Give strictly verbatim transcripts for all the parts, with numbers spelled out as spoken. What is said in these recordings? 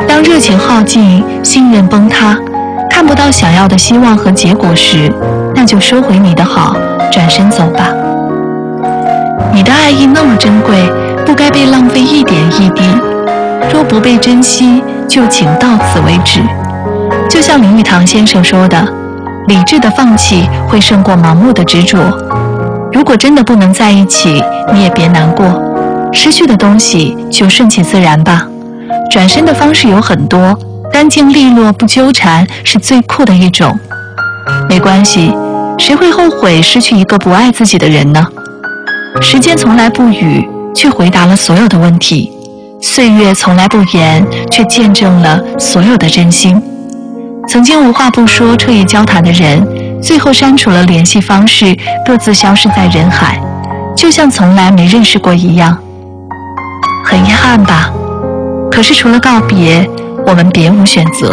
当热情耗尽，信任崩塌，看不到想要的希望和结果时，那就收回你的好，转身走吧。你的爱意那么珍贵，不该被浪费一点一滴。若不被珍惜，就请到此为止。就像林语堂先生说的，理智的放弃会胜过盲目的执着。如果真的不能在一起，你也别难过，失去的东西就顺其自然吧。转身的方式有很多，干净利落不纠缠是最酷的一种。没关系，谁会后悔失去一个不爱自己的人呢？时间从来不语，却回答了所有的问题；岁月从来不言，却见证了所有的真心。曾经无话不说、彻夜交谈的人，最后删除了联系方式，各自消失在人海，就像从来没认识过一样。很遗憾吧，可是除了告别，我们别无选择。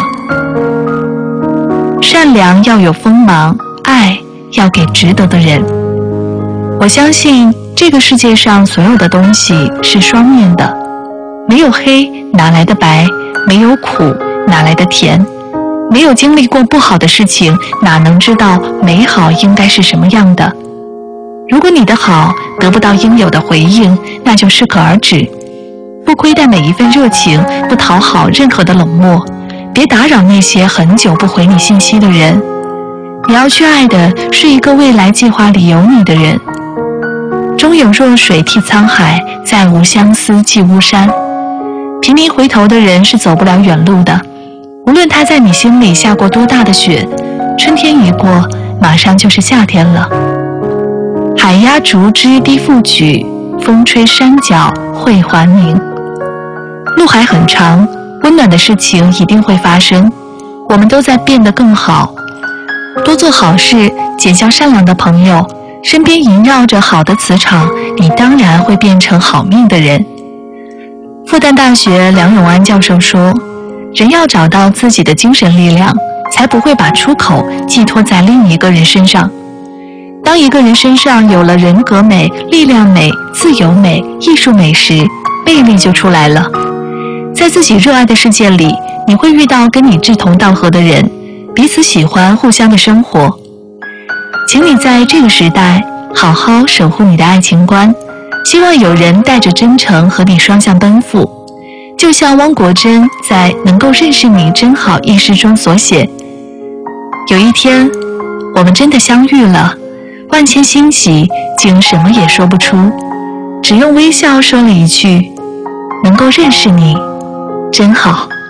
善良要有锋芒，爱要给值得的人。我相信这个世界上所有的东西是双面的，没有黑哪来的白，没有苦哪来的甜，没有经历过不好的事情，哪能知道美好应该是什么样的？如果你的好得不到应有的回应，那就适可而止。不亏待每一份热情，不讨好任何的冷漠，别打扰那些很久不回你信息的人。你要去爱的是一个未来计划里有你的人。中有弱水替沧海，再无相思寄巫山。频频回头的人是走不了远路的，无论他在你心里下过多大的雪，春天一过，马上就是夏天了。海压竹枝低复举，风吹山脚会还宁。路还很长，温暖的事情一定会发生，我们都在变得更好。多做好事，结交善良的朋友，身边萦绕着好的磁场，你当然会变成好命的人。复旦大学梁永安教授说，人要找到自己的精神力量，才不会把出口寄托在另一个人身上。当一个人身上有了人格美、力量美、自由美、艺术美时，魅力就出来了。在自己热爱的世界里，你会遇到跟你志同道合的人，彼此喜欢互相的生活。请你在这个时代好好守护你的爱情观，希望有人带着真诚和你双向奔赴。就像汪国真在《能够认识你真好》一诗中所写，有一天我们真的相遇了，万千欣喜竟什么也说不出，只用微笑说了一句，能够认识你真好。